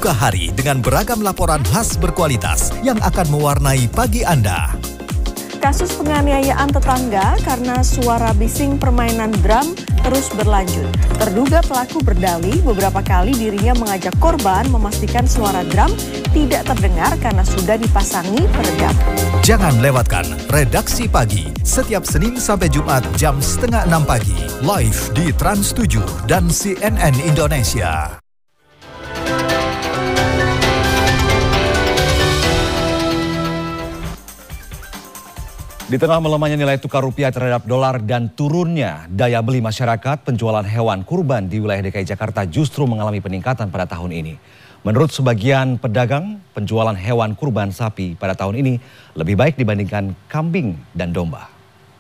Buka hari dengan beragam laporan khas berkualitas yang akan mewarnai pagi Anda. Kasus penganiayaan tetangga karena suara bising permainan drum terus berlanjut. Terduga pelaku berdalih beberapa kali dirinya mengajak korban memastikan suara drum tidak terdengar karena sudah dipasangi peredam. Jangan lewatkan Redaksi Pagi setiap Senin sampai Jumat jam 5:30 pagi. Live di Trans 7 dan CNN Indonesia. Di tengah melemahnya nilai tukar rupiah terhadap dolar dan turunnya daya beli masyarakat, penjualan hewan kurban di wilayah DKI Jakarta justru mengalami peningkatan pada tahun ini. Menurut sebagian pedagang, penjualan hewan kurban sapi pada tahun ini lebih baik dibandingkan kambing dan domba.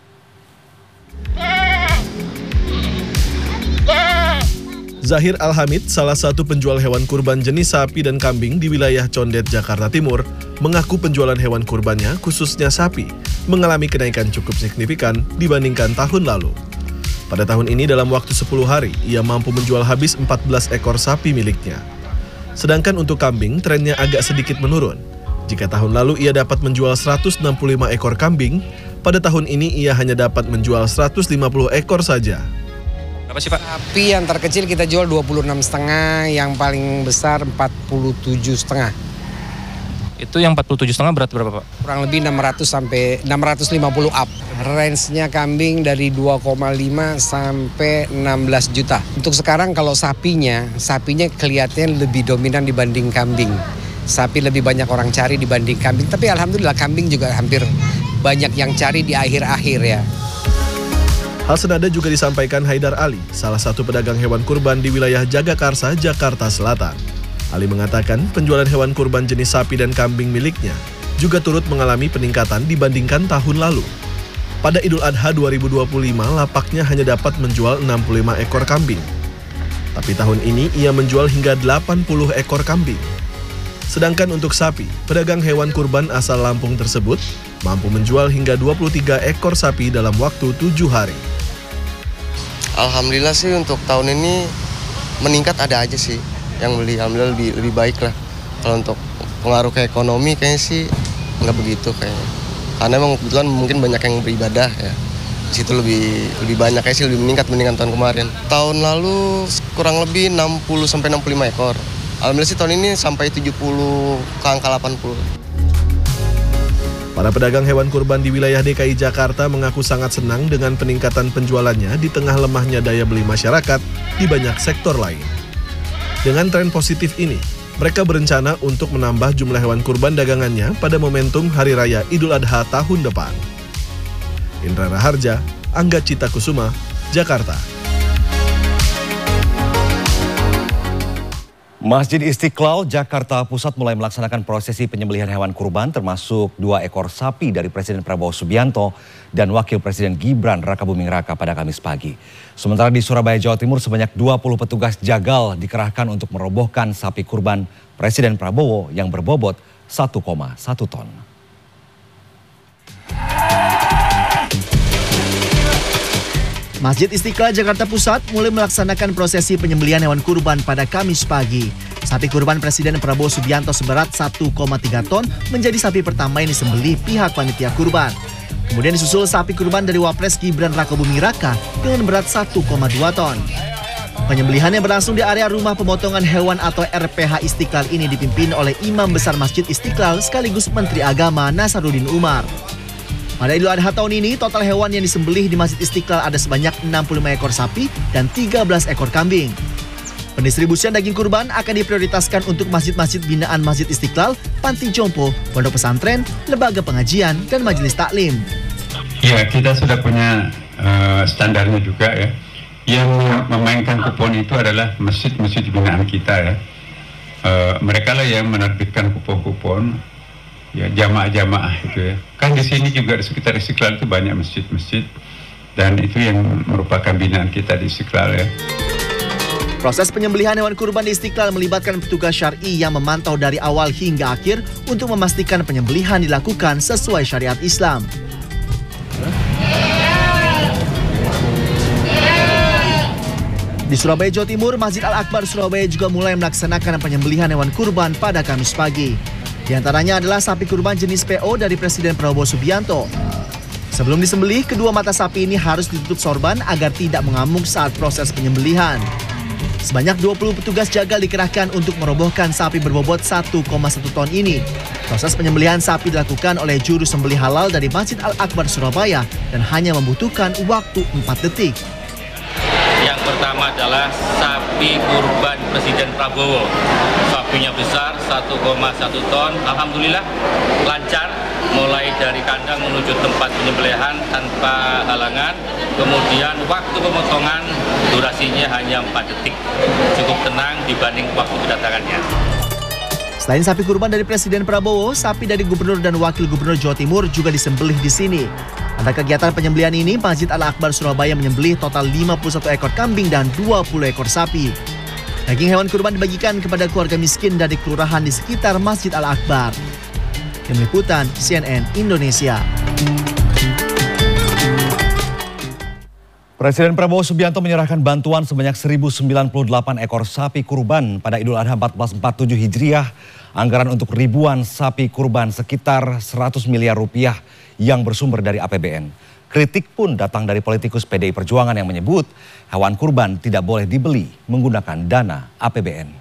Zahir Alhamid, salah satu penjual hewan kurban jenis sapi dan kambing di wilayah Condet, Jakarta Timur, mengaku penjualan hewan kurbannya, khususnya sapi, mengalami kenaikan cukup signifikan dibandingkan tahun lalu. Pada tahun ini dalam waktu 10 hari, ia mampu menjual habis 14 ekor sapi miliknya. Sedangkan untuk kambing, trennya agak sedikit menurun. Jika tahun lalu ia dapat menjual 165 ekor kambing, pada tahun ini ia hanya dapat menjual 150 ekor saja. Apa sih Pak? Sapi yang terkecil kita jual 26,5, yang paling besar 47,5. Itu yang 47,5 berat berapa Pak? Kurang lebih 600 sampai 650 up. Range-nya kambing dari 2,5 sampai 16 juta. Untuk sekarang kalau sapinya kelihatannya lebih dominan dibanding kambing. Sapi lebih banyak orang cari dibanding kambing. Tapi alhamdulillah kambing juga hampir banyak yang cari di akhir-akhir ya. Hal senada juga disampaikan Haidar Ali, salah satu pedagang hewan kurban di wilayah Jagakarsa, Jakarta Selatan. Ali mengatakan penjualan hewan kurban jenis sapi dan kambing miliknya juga turut mengalami peningkatan dibandingkan tahun lalu. Pada Idul Adha 2025, lapaknya hanya dapat menjual 65 ekor kambing. Tapi tahun ini ia menjual hingga 80 ekor kambing. Sedangkan untuk sapi, pedagang hewan kurban asal Lampung tersebut mampu menjual hingga 23 ekor sapi dalam waktu 7 hari. Alhamdulillah sih untuk tahun ini meningkat, ada aja sih yang beli, alhamdulillah lebih baik lah. Kalau untuk pengaruh ke ekonomi kayaknya sih nggak begitu kayaknya. Karena emang kebetulan mungkin banyak yang beribadah ya. Di situ lebih banyak kayaknya sih, lebih meningkat dibandingkan tahun kemarin. Tahun lalu kurang lebih 60 sampai 65 ekor. Alhamdulillah sih tahun ini sampai 70 ke angka 80. Para pedagang hewan kurban di wilayah DKI Jakarta mengaku sangat senang dengan peningkatan penjualannya di tengah lemahnya daya beli masyarakat di banyak sektor lain. Dengan tren positif ini, mereka berencana untuk menambah jumlah hewan kurban dagangannya pada momentum Hari Raya Idul Adha tahun depan. Indra Raharja, Angga Cita Kusuma, Jakarta. Masjid Istiqlal, Jakarta Pusat mulai melaksanakan prosesi penyembelihan hewan kurban termasuk 2 ekor sapi dari Presiden Prabowo Subianto dan Wakil Presiden Gibran Rakabuming Raka pada Kamis pagi. Sementara di Surabaya, Jawa Timur sebanyak 20 petugas jagal dikerahkan untuk merobohkan sapi kurban Presiden Prabowo yang berbobot 1,1 ton. Masjid Istiqlal Jakarta Pusat mulai melaksanakan prosesi penyembelihan hewan kurban pada Kamis pagi. Sapi kurban Presiden Prabowo Subianto seberat 1,3 ton menjadi sapi pertama yang disembelih pihak panitia kurban. Kemudian disusul sapi kurban dari Wapres Gibran Rakabuming Raka dengan berat 1,2 ton. Penyembelihan yang berlangsung di area rumah pemotongan hewan atau RPH Istiqlal ini dipimpin oleh Imam Besar Masjid Istiqlal sekaligus Menteri Agama Nasaruddin Umar. Pada Idul Adha tahun ini, total hewan yang disembelih di Masjid Istiqlal ada sebanyak 65 ekor sapi dan 13 ekor kambing. Pendistribusian daging kurban akan diprioritaskan untuk masjid-masjid binaan Masjid Istiqlal, panti jompo, pondok pesantren, lembaga pengajian, dan majelis taklim. Ya, kita sudah punya standarnya juga ya. Yang memainkan kupon itu adalah masjid-masjid binaan kita ya. Mereka lah yang menerbitkan kupon-kupon. Ya, jamaah-jamaah itu ya. Kan di sini juga di sekitar Istiqlal itu banyak masjid-masjid dan itu yang merupakan binaan kita di Istiqlal ya. Proses penyembelihan hewan kurban di Istiqlal melibatkan petugas syar'i yang memantau dari awal hingga akhir untuk memastikan penyembelihan dilakukan sesuai syariat Islam. Di Surabaya, Jawa Timur, Masjid Al-Akbar Surabaya juga mulai melaksanakan penyembelihan hewan kurban pada Kamis pagi. Di antaranya adalah sapi kurban jenis PO dari Presiden Prabowo Subianto. Sebelum disembelih, kedua mata sapi ini harus ditutup sorban agar tidak mengamuk saat proses penyembelihan. Sebanyak 20 petugas jagal dikerahkan untuk merobohkan sapi berbobot 1,1 ton ini. Proses penyembelihan sapi dilakukan oleh juru sembelih halal dari Masjid Al-Akbar Surabaya dan hanya membutuhkan waktu 4 detik. Yang pertama adalah sapi kurban Presiden Prabowo. Sapinya besar, 1,1 ton. Alhamdulillah lancar, mulai dari kandang menuju tempat penyembelihan tanpa halangan. Kemudian waktu pemotongan durasinya hanya 4 detik. Cukup tenang dibanding waktu kedatangannya. Selain sapi kurban dari Presiden Prabowo, sapi dari Gubernur dan Wakil Gubernur Jawa Timur juga disembelih di sini. Pada kegiatan penyembelihan ini, Masjid Al-Akbar Surabaya menyembelih total 51 ekor kambing dan 20 ekor sapi. Daging hewan kurban dibagikan kepada keluarga miskin dari kelurahan di sekitar Masjid Al-Akbar. Tim Liputan CNN Indonesia. Presiden Prabowo Subianto menyerahkan bantuan sebanyak 1.098 ekor sapi kurban pada Idul Adha 1447 Hijriah. Anggaran untuk ribuan sapi kurban sekitar 100 miliar rupiah yang bersumber dari APBN. Kritik pun datang dari politikus PDI Perjuangan yang menyebut hewan kurban tidak boleh dibeli menggunakan dana APBN.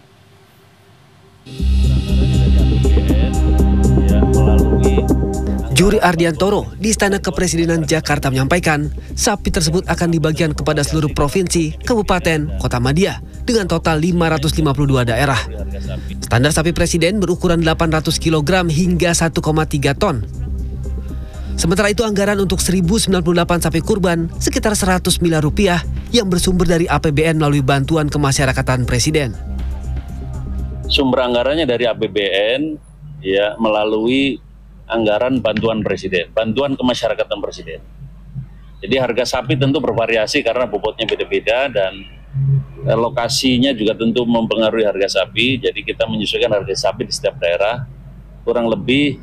Juri Ardiantoro di Istana Kepresidenan Jakarta menyampaikan sapi tersebut akan dibagikan kepada seluruh provinsi, kabupaten, kota madya dengan total 552 daerah. Standar sapi presiden berukuran 800 kg hingga 1,3 ton. Sementara itu anggaran untuk 1.098 sapi kurban sekitar 100 miliar rupiah yang bersumber dari APBN melalui bantuan kemasyarakatan presiden. Sumber anggarannya dari APBN ya melalui anggaran bantuan presiden, bantuan kemasyarakatan presiden. Jadi harga sapi tentu bervariasi karena bobotnya beda-beda dan lokasinya juga tentu mempengaruhi harga sapi. Jadi kita menyesuaikan harga sapi di setiap daerah. Kurang lebih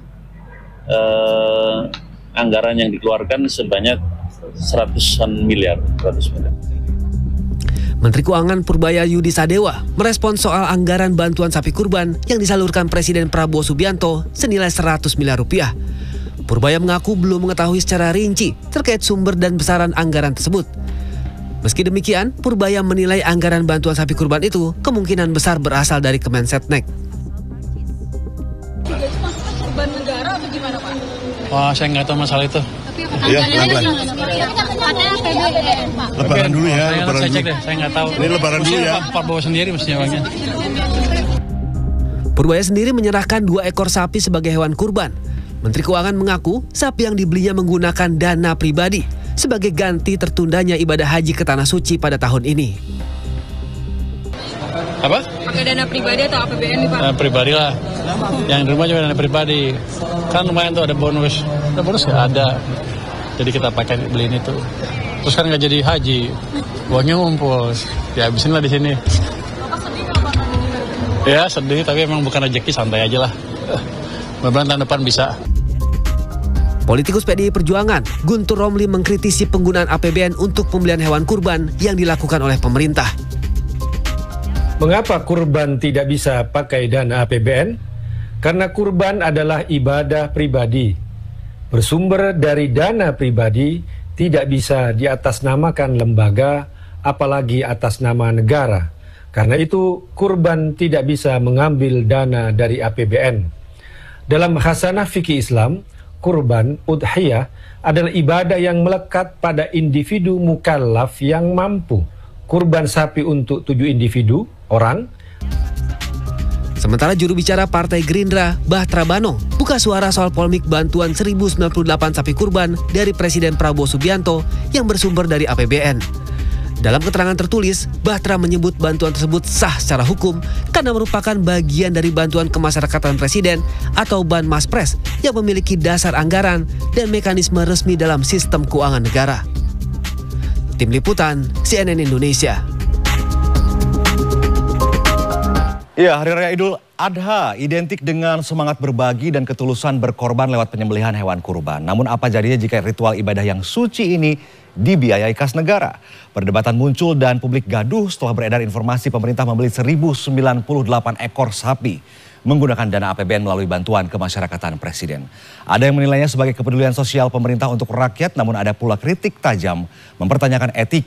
anggaran yang dikeluarkan sebanyak 100 miliar. Menteri Keuangan Purbaya Yudi Sadewa merespons soal anggaran bantuan sapi kurban yang disalurkan Presiden Prabowo Subianto senilai 100 miliar rupiah. Purbaya mengaku belum mengetahui secara rinci terkait sumber dan besaran anggaran tersebut. Meski demikian, Purbaya menilai anggaran bantuan sapi kurban itu kemungkinan besar berasal dari Kemensetnek. Kurban negara atau gimana, Pak? Wah, saya nggak tahu masalah itu. Iya, pelan-pelan. Lebaran dulu ya, lebaran dulu. Saya cek deh, saya nggak tahu. Ini lebaran dulu ya. Pak bawa sendiri mestinya uangnya. Purbaya sendiri menyerahkan 2 ekor sapi sebagai hewan kurban. Menteri Keuangan mengaku sapi yang dibelinya menggunakan dana pribadi sebagai ganti tertundanya ibadah haji ke Tanah Suci pada tahun ini. Apa? Pakai dana pribadi atau APBN nih, Pak? Pribadi lah. Yang di rumah juga dana pribadi. Kan lumayan tuh ada bonus. Ada bonus nggak ada. Jadi kita pakai beliin itu. Terus kan nggak jadi haji. Uangnya ngumpul. Ya habisin lah di sini. Bapak sedih kalau Bapak ini? Ya sedih, tapi emang bukan rezeki, santai aja lah. Mudah-mudahan tahun depan bisa. Politikus PDI Perjuangan, Guntur Romli mengkritisi penggunaan APBN untuk pembelian hewan kurban yang dilakukan oleh pemerintah. Mengapa kurban tidak bisa pakai dana APBN? Karena kurban adalah ibadah pribadi. Bersumber dari dana pribadi, tidak bisa diatasnamakan lembaga, apalagi atas nama negara. Karena itu, kurban tidak bisa mengambil dana dari APBN. Dalam khasanah fikih Islam, kurban, udhiyah, adalah ibadah yang melekat pada individu mukallaf yang mampu. Kurban sapi untuk 7 individu, orang. Sementara juru bicara Partai Gerindra, Bahtra Banong, buka suara soal polemik bantuan 1.098 sapi kurban dari Presiden Prabowo Subianto yang bersumber dari APBN. Dalam keterangan tertulis, Bahtra menyebut bantuan tersebut sah secara hukum karena merupakan bagian dari bantuan kemasyarakatan Presiden atau Banmaspres yang memiliki dasar anggaran dan mekanisme resmi dalam sistem keuangan negara. Tim Liputan CNN Indonesia. Ya, Hari Raya Idul Adha identik dengan semangat berbagi dan ketulusan berkorban lewat penyembelihan hewan kurban. Namun apa jadinya jika ritual ibadah yang suci ini dibiayai kas negara? Perdebatan muncul dan publik gaduh setelah beredar informasi pemerintah membeli 1098 ekor sapi menggunakan dana APBN melalui bantuan kemasyarakatan Presiden. Ada yang menilainya sebagai kepedulian sosial pemerintah untuk rakyat, namun ada pula kritik tajam mempertanyakan etika